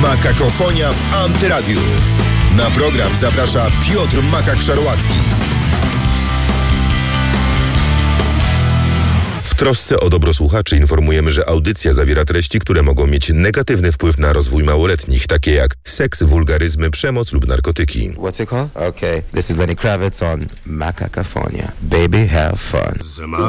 Makakofonia w Antyradiu. Na program zaprasza Piotr Makak-Szarłacki. W trosce o dobro słuchaczy informujemy, że audycja zawiera treści, które mogą mieć negatywny wpływ na rozwój małoletnich, takie jak seks, wulgaryzmy, przemoc lub narkotyki. What's it called? Okay, this is Lenny Kravitz on Makakofonia. Baby, have fun.